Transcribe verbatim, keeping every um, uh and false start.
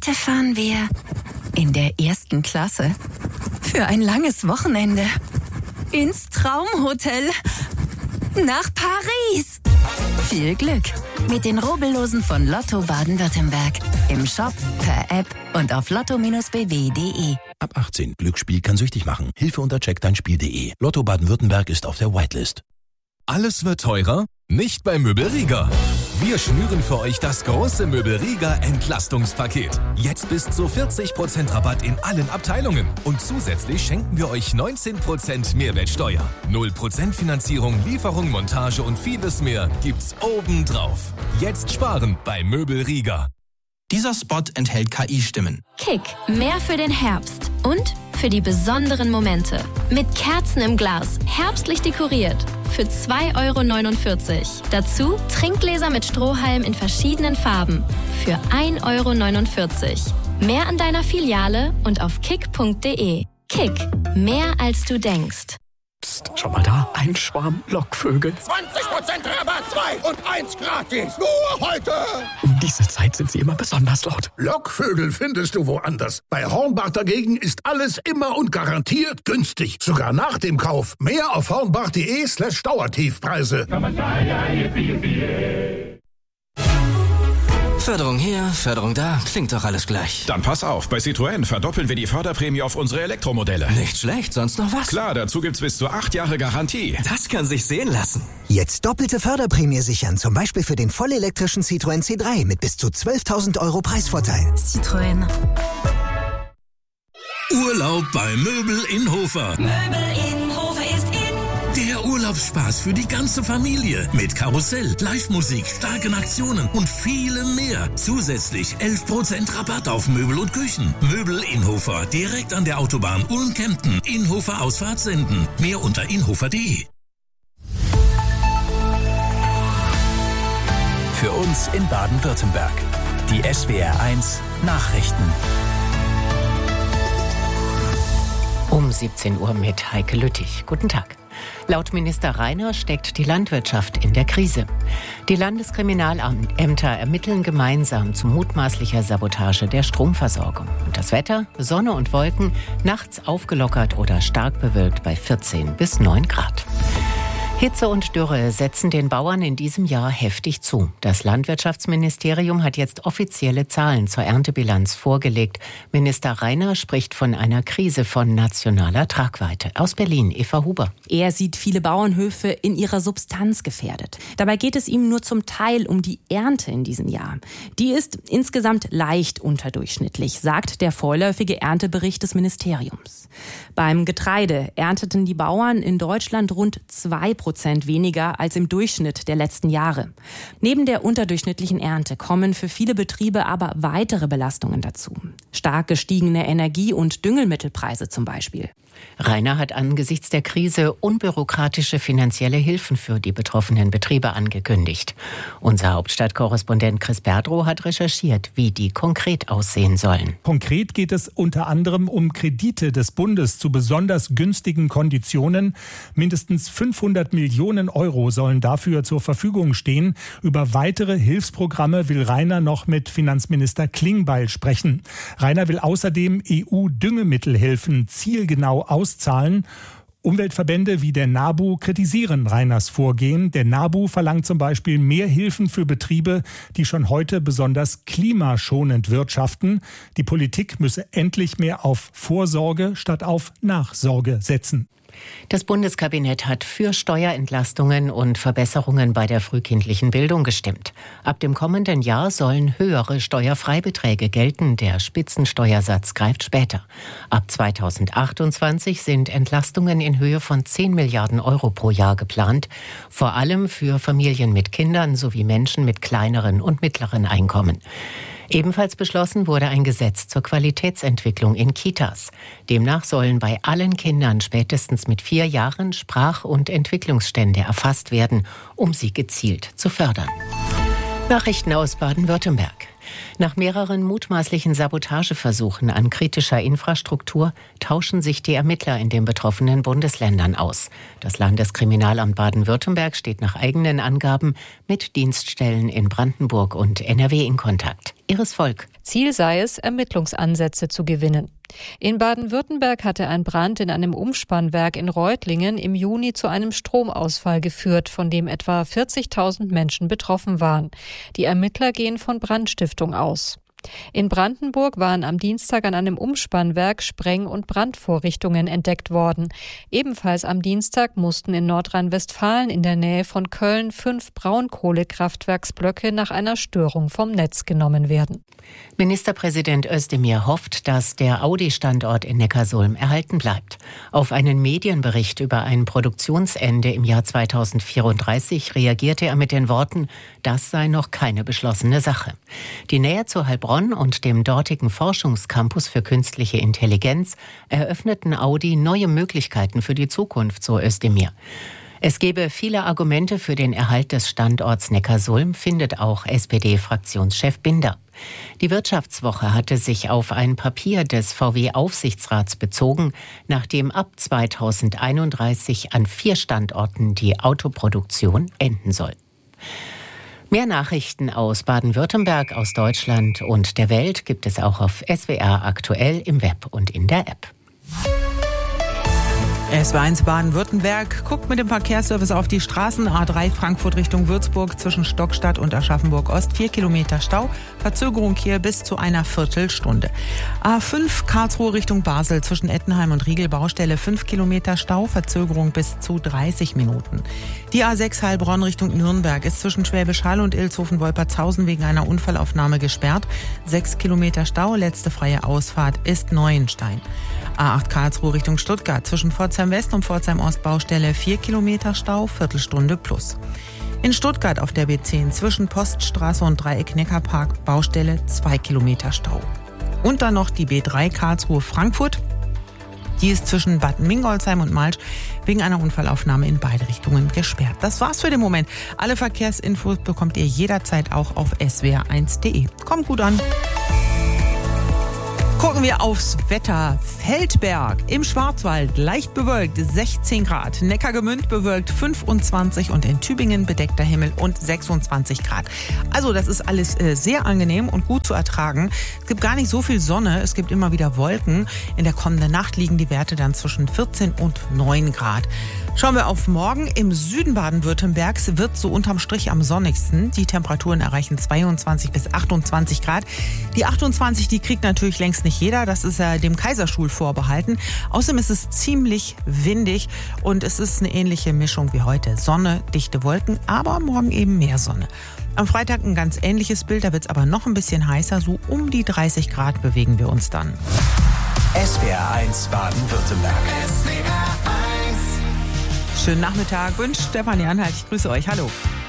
Heute fahren wir in der ersten Klasse für ein langes Wochenende ins Traumhotel nach Paris. Viel Glück mit den Rubbellosen von Lotto Baden-Württemberg. Im Shop, per App und auf lotto Bindestrich b w punkt d e. Ab achtzehn. Glücksspiel kann süchtig machen. Hilfe unter check dein Spiel punkt d e. Lotto Baden-Württemberg ist auf der Whitelist. Alles wird teurer? Nicht bei Möbel Rieger. Wir schnüren für euch das große Möbel Rieger Entlastungspaket. Jetzt bis zu vierzig Prozent Rabatt in allen Abteilungen. Und zusätzlich schenken wir euch neunzehn Prozent Mehrwertsteuer. null Prozent Finanzierung, Lieferung, Montage und vieles mehr gibt's obendrauf. Jetzt sparen bei Möbel Rieger. Dieser Spot enthält K I-Stimmen. Kick, mehr für den Herbst und für die besonderen Momente. Mit Kerzen im Glas, herbstlich dekoriert. Für zwei Euro neunundvierzig. Dazu Trinkgläser mit Strohhalm in verschiedenen Farben. Für ein Euro neunundvierzig. Mehr an deiner Filiale und auf kick punkt d e. Kick, mehr als du denkst. Psst, schau mal da, ein Schwarm Lockvögel. zwanzig Prozent Rabatt, zwei und eins gratis. Nur heute. Um diese Zeit sind sie immer besonders laut. Lockvögel findest du woanders. Bei Hornbach dagegen ist alles immer und garantiert günstig. Sogar nach dem Kauf. Mehr auf hornbach punkt d e slash Dauertiefpreise. Förderung hier, Förderung da, klingt doch alles gleich. Dann pass auf, bei Citroën verdoppeln wir die Förderprämie auf unsere Elektromodelle. Nicht schlecht, sonst noch was? Klar, dazu gibt's bis zu acht Jahre Garantie. Das kann sich sehen lassen. Jetzt doppelte Förderprämie sichern, zum Beispiel für den vollelektrischen Citroën C drei mit bis zu zwölftausend Euro Preisvorteil. Citroën. Urlaub bei Möbel in Hofer. Möbel in Hofer ist in. Der Urlaubsspaß für die ganze Familie. Mit Karussell, Live-Musik, starken Aktionen und vielem mehr. Zusätzlich elf Prozent Rabatt auf Möbel und Küchen. Möbel in Hofer, direkt an der Autobahn Ulm-Kempten. Inhofer Ausfahrt senden. Mehr unter inhofer punkt d e. Für uns in Baden-Württemberg. Die S W R eins Nachrichten. Um siebzehn Uhr mit Heike Lüttich. Guten Tag. Laut Minister Rainer steckt die Landwirtschaft in der Krise. Die Landeskriminalämter ermitteln gemeinsam zu mutmaßlicher Sabotage der Stromversorgung. Und das Wetter, Sonne und Wolken, nachts aufgelockert oder stark bewölkt bei vierzehn bis neun Grad. Hitze und Dürre setzen den Bauern in diesem Jahr heftig zu. Das Landwirtschaftsministerium hat jetzt offizielle Zahlen zur Erntebilanz vorgelegt. Minister Rainer spricht von einer Krise von nationaler Tragweite. Aus Berlin, Eva Huber. Er sieht viele Bauernhöfe in ihrer Substanz gefährdet. Dabei geht es ihm nur zum Teil um die Ernte in diesem Jahr. Die ist insgesamt leicht unterdurchschnittlich, sagt der vorläufige Erntebericht des Ministeriums. Beim Getreide ernteten die Bauern in Deutschland rund zwei Prozent weniger als im Durchschnitt der letzten Jahre. Neben der unterdurchschnittlichen Ernte kommen für viele Betriebe aber weitere Belastungen dazu. Stark gestiegene Energie- und Düngemittelpreise zum Beispiel. Rainer hat angesichts der Krise unbürokratische finanzielle Hilfen für die betroffenen Betriebe angekündigt. Unser Hauptstadtkorrespondent Chris Berdrow hat recherchiert, wie die konkret aussehen sollen. Konkret geht es unter anderem um Kredite des Bundes zu besonders günstigen Konditionen. Mindestens fünfhundert Millionen Euro sollen dafür zur Verfügung stehen. Über weitere Hilfsprogramme will Rainer noch mit Finanzminister Klingbeil sprechen. Rainer will außerdem E U-Düngemittelhilfen zielgenau auszahlen. Umweltverbände wie der NABU kritisieren Rainers Vorgehen. Der NABU verlangt zum Beispiel mehr Hilfen für Betriebe, die schon heute besonders klimaschonend wirtschaften. Die Politik müsse endlich mehr auf Vorsorge statt auf Nachsorge setzen. Das Bundeskabinett hat für Steuerentlastungen und Verbesserungen bei der frühkindlichen Bildung gestimmt. Ab dem kommenden Jahr sollen höhere Steuerfreibeträge gelten. Der Spitzensteuersatz greift später. Ab zweitausendachtundzwanzig sind Entlastungen in Höhe von zehn Milliarden Euro pro Jahr geplant. Vor allem für Familien mit Kindern sowie Menschen mit kleineren und mittleren Einkommen. Ebenfalls beschlossen wurde ein Gesetz zur Qualitätsentwicklung in Kitas. Demnach sollen bei allen Kindern spätestens mit vier Jahren Sprach- und Entwicklungsstände erfasst werden, um sie gezielt zu fördern. Nachrichten aus Baden-Württemberg. Nach mehreren mutmaßlichen Sabotageversuchen an kritischer Infrastruktur tauschen sich die Ermittler in den betroffenen Bundesländern aus. Das Landeskriminalamt Baden-Württemberg steht nach eigenen Angaben mit Dienststellen in Brandenburg und N R W in Kontakt. Iris Volk. Ziel sei es, Ermittlungsansätze zu gewinnen. In Baden-Württemberg hatte ein Brand in einem Umspannwerk in Reutlingen im Juni zu einem Stromausfall geführt, von dem etwa vierzigtausend Menschen betroffen waren. Die Ermittler gehen von Brandstiftung aus. In Brandenburg waren am Dienstag an einem Umspannwerk Spreng- und Brandvorrichtungen entdeckt worden. Ebenfalls am Dienstag mussten in Nordrhein-Westfalen in der Nähe von Köln fünf Braunkohlekraftwerksblöcke nach einer Störung vom Netz genommen werden. Ministerpräsident Özdemir hofft, dass der Audi-Standort in Neckarsulm erhalten bleibt. Auf einen Medienbericht über ein Produktionsende im Jahr zweitausendvierunddreißig reagierte er mit den Worten, das sei noch keine beschlossene Sache. Die Nähe zu Heilbronn und dem dortigen Forschungscampus für künstliche Intelligenz eröffneten Audi neue Möglichkeiten für die Zukunft, so Özdemir. Es gebe viele Argumente für den Erhalt des Standorts Neckarsulm, findet auch S P D-Fraktionschef Binder. Die Wirtschaftswoche hatte sich auf ein Papier des V W-Aufsichtsrats bezogen, nachdem ab zweitausendeinunddreißig an vier Standorten die Autoproduktion enden soll. Mehr Nachrichten aus Baden-Württemberg, aus Deutschland und der Welt gibt es auch auf S W R aktuell im Web und in der App. S W R eins Baden-Württemberg guckt mit dem Verkehrsservice auf die Straßen. A drei Frankfurt Richtung Würzburg zwischen Stockstadt und Aschaffenburg-Ost. Vier Kilometer Stau. Verzögerung hier bis zu einer Viertelstunde. A fünf Karlsruhe Richtung Basel zwischen Ettenheim und Riegel Baustelle. Fünf Kilometer Stau. Verzögerung bis zu dreißig Minuten. Die A sechs Heilbronn Richtung Nürnberg ist zwischen Schwäbisch Hall und Ilshofen-Wolpertshausen wegen einer Unfallaufnahme gesperrt. Sechs Kilometer Stau. Letzte freie Ausfahrt ist Neuenstein. A acht Karlsruhe Richtung Stuttgart zwischen Pforzheim West und Pforzheim Ost Baustelle vier Kilometer Stau, Viertelstunde plus. In Stuttgart auf der B zehn zwischen Poststraße und Dreieck Neckarpark Baustelle zwei Kilometer Stau. Und dann noch die B drei Karlsruhe Frankfurt. Die ist zwischen Bad Mingolsheim und Malsch wegen einer Unfallaufnahme in beide Richtungen gesperrt. Das war's für den Moment. Alle Verkehrsinfos bekommt ihr jederzeit auch auf s w r eins punkt de. Kommt gut an. Gucken wir aufs Wetter. Feldberg im Schwarzwald leicht bewölkt, sechzehn Grad. Neckargemünd bewölkt, fünfundzwanzig und in Tübingen bedeckter Himmel und sechsundzwanzig Grad. Also das ist alles äh, sehr angenehm und gut zu ertragen. Es gibt gar nicht so viel Sonne, es gibt immer wieder Wolken. In der kommenden Nacht liegen die Werte dann zwischen vierzehn und neun Grad. Schauen wir auf morgen. Im Süden Baden-Württembergs wird so unterm Strich am sonnigsten. Die Temperaturen erreichen zweiundzwanzig bis achtundzwanzig Grad. Die achtundzwanzig, die kriegt natürlich längst nicht jeder. Das ist ja dem Kaiserstuhl vorbehalten. Außerdem ist es ziemlich windig und es ist eine ähnliche Mischung wie heute. Sonne, dichte Wolken, aber morgen eben mehr Sonne. Am Freitag ein ganz ähnliches Bild, da wird es aber noch ein bisschen heißer. So um die dreißig Grad bewegen wir uns dann. S W R eins Baden-Württemberg. Schönen Nachmittag, wünscht Stefanie Anhalt. Ich grüße euch. Hallo.